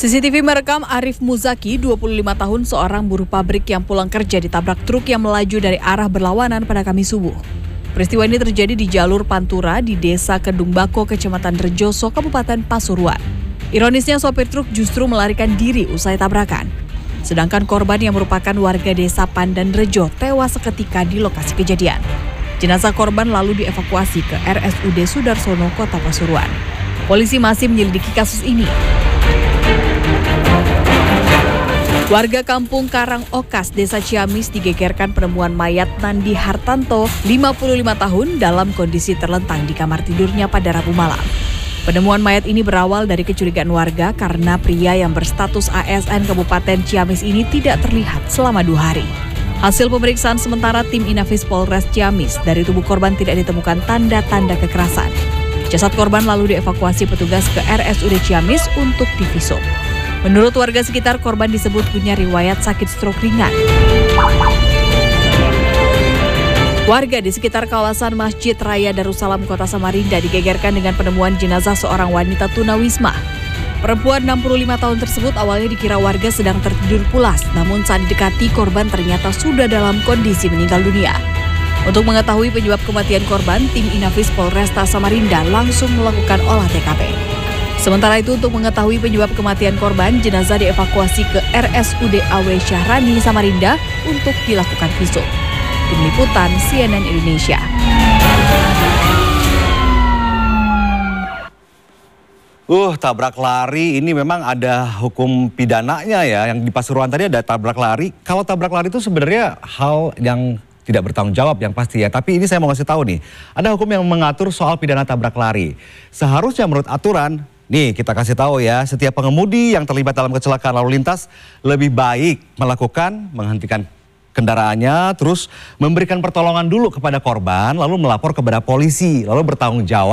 CCTV merekam Arif Muzaki, 25 tahun, seorang buruh pabrik yang pulang kerja ditabrak truk yang melaju dari arah berlawanan pada Kamis subuh. Peristiwa ini terjadi di jalur Pantura di Desa Kedung Bako, Kecamatan Rejoso, Kabupaten Pasuruan. Ironisnya, sopir truk justru melarikan diri usai tabrakan. Sedangkan korban yang merupakan warga desa Pandan Rejo tewas seketika di lokasi kejadian. Jenazah korban lalu dievakuasi ke RSUD Sudarsono, Kota Pasuruan. Polisi masih menyelidiki kasus ini. Warga kampung Karang Okas, Desa Ciamis digegerkan penemuan mayat Nandi Hartanto, 55 tahun, dalam kondisi terlentang di kamar tidurnya pada Rabu malam. Penemuan mayat ini berawal dari kecurigaan warga karena pria yang berstatus ASN Kabupaten Ciamis ini tidak terlihat selama 2 hari. Hasil pemeriksaan sementara tim Inafis Polres Ciamis, dari tubuh korban tidak ditemukan tanda-tanda kekerasan. Jasad korban lalu dievakuasi petugas ke RSUD Ciamis untuk divisum. Menurut warga sekitar, korban disebut punya riwayat sakit stroke ringan. Warga di sekitar kawasan Masjid Raya Darussalam Kota Samarinda digegerkan dengan penemuan jenazah seorang wanita tunawisma. Perempuan 65 tahun tersebut awalnya dikira warga sedang tertidur pulas, namun saat didekati korban ternyata sudah dalam kondisi meninggal dunia. Untuk mengetahui penyebab kematian korban, tim Inafis Polresta Samarinda langsung melakukan olah TKP. Sementara itu, untuk mengetahui penyebab kematian korban, jenazah dievakuasi ke RSUD AW Syahrani Samarinda untuk dilakukan visum. Tim Liputan CNN Indonesia. Tabrak lari ini memang ada hukum pidananya ya. Yang di Pasuruan tadi ada tabrak lari. Kalau tabrak lari itu sebenarnya hal yang tidak bertanggung jawab yang pasti ya. Tapi ini saya mau kasih tahu nih, ada hukum yang mengatur soal pidana tabrak lari. Seharusnya menurut aturan, nih kita kasih tahu ya, setiap pengemudi yang terlibat dalam kecelakaan lalu lintas lebih baik menghentikan kendaraannya, terus memberikan pertolongan dulu kepada korban, lalu melapor kepada polisi, lalu bertanggung jawab